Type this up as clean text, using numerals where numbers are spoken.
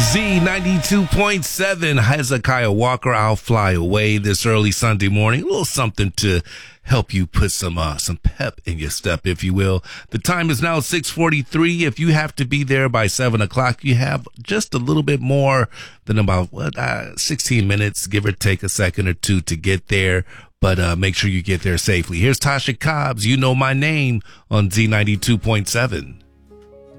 Z92.7, Hezekiah Walker, I'll Fly Away this early Sunday morning. A little something to help you put some pep in your step, if you will. The time is now 6:43. If you have to be there by 7 o'clock, you have just a little bit more than about 16 minutes, give or take a second or two to get there. But make sure you get there safely. Here's Tasha Cobbs, You Know My Name on Z92.7.